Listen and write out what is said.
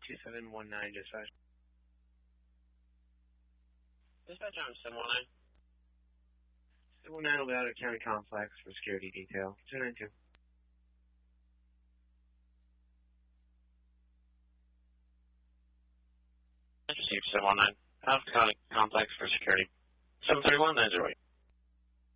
2719, dispatch. Dispatch on 719. 719 will be out of county complex for security detail. 292. Received 719. Out of county complex for security. 731 908.